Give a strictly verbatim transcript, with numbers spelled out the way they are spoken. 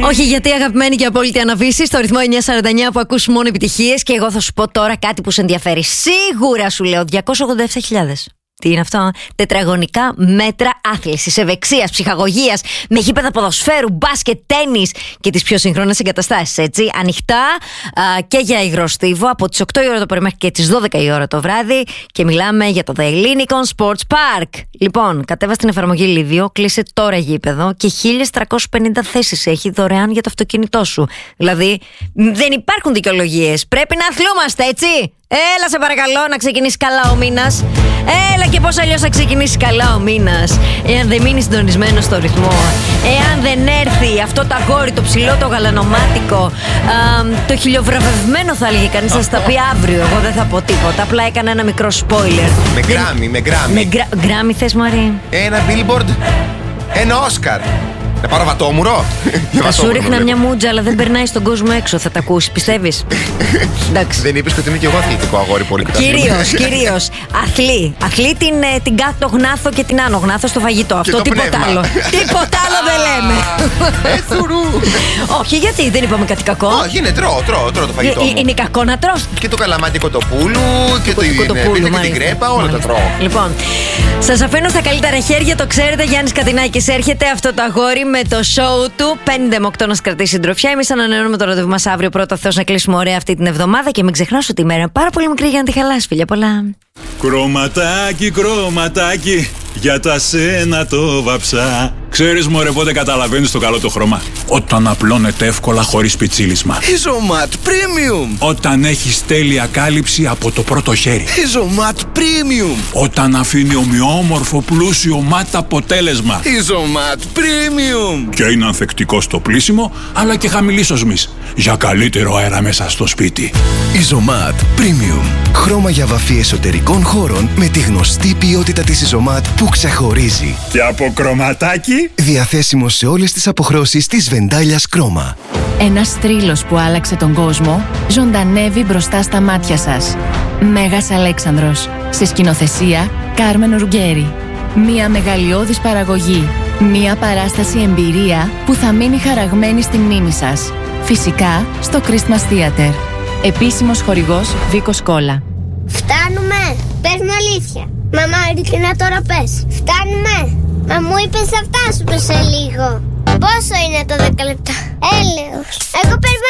Όχι, γιατί αγαπημένη και απόλυτη αναβίση στο ρυθμό εννιακόσια σαράντα εννέα που ακούς μόνο επιτυχίες. Και εγώ θα σου πω τώρα κάτι που σε ενδιαφέρει. Σίγουρα σου λέω διακόσιες ογδόντα επτά χιλιάδες. Τι είναι αυτό? Τετραγωνικά μέτρα άθλησης, ευεξίας, ψυχαγωγίας, με γήπεδα ποδοσφαίρου, μπάσκετ, τένις και τις πιο σύγχρονες εγκαταστάσεις. Έτσι, ανοιχτά α, και για υγροστίβο από τις οκτώ η ώρα το πρωί μέχρι και τις δώδεκα η ώρα το βράδυ. Και μιλάμε για το The Ellinikon Sports Park. Λοιπόν, κατέβα στην εφαρμογή Λίδιο, κλείσε τώρα γήπεδο και χίλιες τριακόσιες πενήντα θέσεις έχει δωρεάν για το αυτοκίνητό σου. Δηλαδή, δεν υπάρχουν δικαιολογίες. Πρέπει να αθλούμαστε, έτσι. Έλα σε παρακαλώ να ξεκινήσει καλά ο μήνας. Έλα και πώς αλλιώς θα ξεκινήσει καλά ο μήνας. Εάν δεν μείνει συντονισμένο στο ρυθμό, εάν δεν έρθει αυτό το αγόρι, το ψηλό, το γαλανομάτικο, α, το χιλιοβραβευμένο θα έλεγε κανείς, θα στα πει αύριο. Εγώ δεν θα πω τίποτα, απλά έκανα ένα μικρό spoiler. Με γκράμι, με γκράμι. Με γκρα... γκράμι θες, Μαρή? Ένα billboard, ένα Όσκαρ. Να πάρω βατόμουρο. Θα σου ρίχνα μια μούτζα, αλλά δεν περνάει στον κόσμο έξω. Θα τα ακούσει, πιστεύεις? Εντάξει. Δεν είπες ότι είμαι και εγώ αθλητικό αγόρι πολύ καταρχήν. Κυρίως, κυρίως. Αθλή. Αθλή την, την κάτω γνάθο και την άνω γνάθο στο φαγητό. Αυτό το τίποτα πνεύμα. άλλο. Τίποτα άλλο δεν λέμε. Έθουρου. Όχι, γιατί δεν είπαμε κάτι κακό. Όχι, είναι τρώω, τρώω, τρώω το φαγητό μου. Είναι κακό να τρως? Και το καλαμάτι κοτοπούλου και το κοτοπούλου, πίτα και την κρέπα, όλα τα τρώω. Λοιπόν, σας αφήνω στα καλύτερα χέρια, το ξέρετε. Γιάννης Κατινάκης έρχεται, αυτό το αγόρι με το show του πέντε με οκτώ να κρατήσει συντροφιά. Εμείς ανανεώνουμε το ραντεβού μας αύριο, πρώτα Θεός, να κλείσουμε ωραία αυτή την εβδομάδα. Και μην ξεχνάς ότι η μέρα είναι πάρα πολύ μικρή για να τη χαλάσει, φιλιά πολλά. Κρωματάκι, κρωματάκι, για τα σένα το βαψά. Ξέρεις μωρέ πότε καταλαβαίνεις το καλό το χρώμα? Όταν απλώνεται εύκολα χωρίς πιτσίλισμα. Isomat Premium. Όταν έχεις τέλεια κάλυψη από το πρώτο χέρι. Isomat Premium. Όταν αφήνει ομοιόμορφο πλούσιο ματ αποτέλεσμα. Isomat Premium. Και είναι ανθεκτικό στο πλύσιμο, αλλά και χαμηλής οσμής, για καλύτερο αέρα μέσα στο σπίτι. Isomat Premium. Χρώμα για βαφή εσωτερικών χώρων με τη γνωστή ποιότητα της Isomat που ξεχωρίζει. Και από κρωματάκι. Διαθέσιμο σε όλες τις αποχρώσεις της Βεντάλιας Κρόμα. Ένας θρύλος που άλλαξε τον κόσμο ζωντανεύει μπροστά στα μάτια σας. Μέγας Αλέξανδρος. Σε σκηνοθεσία Κάρμεν Ρουγκέρι. Μία μεγαλειώδης παραγωγή. Μία παράσταση εμπειρία που θα μείνει χαραγμένη στη μνήμη σας. Φυσικά στο Christmas Theater. Επίσημος χορηγός Βίκος Κόλλα. Φτάνουμε! Πες μου αλήθεια. Μαμά, ειλικρινά τώρα πες. Φτάνουμε! Μα μου είπες αυτά σου πες σε λίγο. Πόσο είναι το δέκα λεπτά? Έλεος. Εγώ περιμένω